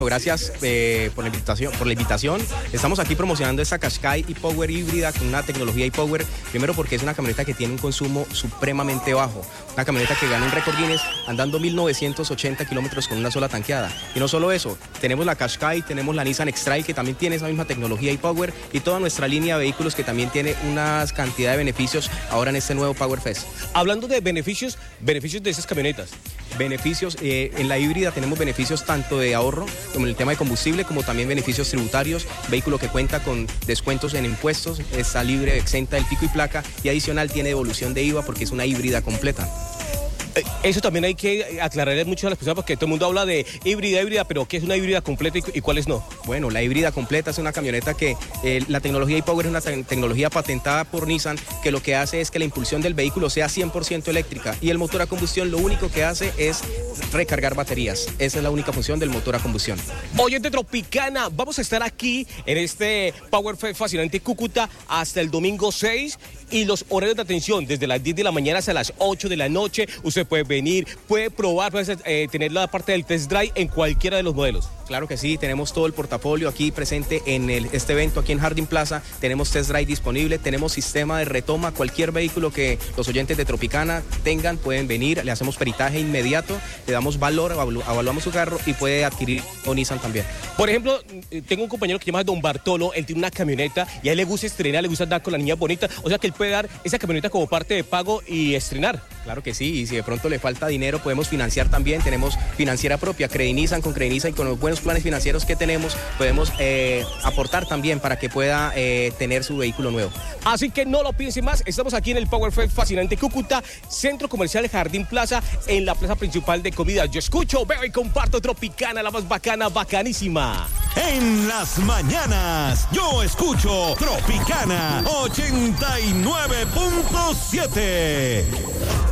Gracias por la invitación. Estamos aquí promocionando esta Qashqai e-Power híbrida con una tecnología e-Power. Primero porque es una camioneta que tiene un consumo supremamente bajo. Una camioneta que gana un récord Guinness andando 1980 kilómetros con una sola tanqueada. Y no solo eso, tenemos la Qashqai, tenemos la Nissan X-Trail que también tiene esa misma tecnología e-Power y toda nuestra línea de vehículos que también tiene una cantidad de beneficios ahora en este nuevo Power Fest. Hablando de beneficios de esas camionetas. Beneficios, en la híbrida tenemos beneficios tanto de ahorro como en el tema de combustible, como también beneficios tributarios, vehículo que cuenta con descuentos en impuestos, está libre, exenta del pico y placa y adicional tiene devolución de IVA porque es una híbrida completa. Eso también hay que aclararle mucho a las personas porque todo el mundo habla de híbrida, pero ¿qué es una híbrida completa y cuáles no? Bueno, la híbrida completa es una camioneta que la tecnología e-Power es una tecnología patentada por Nissan que lo que hace es que la impulsión del vehículo sea 100% eléctrica y el motor a combustión lo único que hace es recargar baterías. Esa es la única función del motor a combustión. Oyente Tropicana, vamos a estar aquí en este Power Fest fascinante Cúcuta hasta el domingo 6 y los horarios de atención desde las 10 de la mañana hasta las 8 de la noche. Usted puede venir, puede probar, puede tener la parte del test drive en cualquiera de los modelos. Claro que sí, tenemos todo el portafolio aquí presente en este evento aquí en Jardín Plaza. Tenemos test drive disponible, tenemos sistema de retoma. Cualquier vehículo que los oyentes de Tropicana tengan pueden venir, le hacemos peritaje inmediato, le damos valor, evaluamos su carro y puede adquirir con Nissan también. Por ejemplo, tengo un compañero que se llama Don Bartolo, él tiene una camioneta y a él le gusta estrenar, le gusta andar con la niña bonita, o sea que él puede dar esa camioneta como parte de pago y estrenar. Claro que sí, y si de pronto le falta dinero podemos financiar también, tenemos financiera propia, Credinissan, con Credinissan y con los buenos planes financieros que tenemos podemos aportar también para que pueda tener su vehículo nuevo. Así que no lo piense más, estamos aquí en el Power Fest fascinante Cúcuta, Centro Comercial Jardín Plaza, en la plaza principal de comida. Yo escucho, veo y comparto Tropicana, la más bacana, bacanísima. En las mañanas, yo escucho Tropicana 89.7.